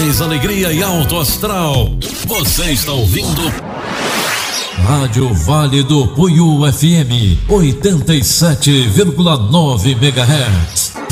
mais alegria e alto astral. Você está ouvindo Rádio Vale do Puiú FM 87,9 MHz.